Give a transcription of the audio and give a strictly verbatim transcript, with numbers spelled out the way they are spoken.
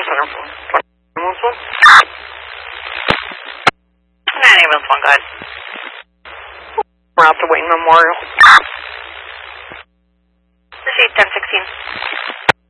Center for ambulance one. nine ambulance one, go ahead. We're out to Wayne Memorial.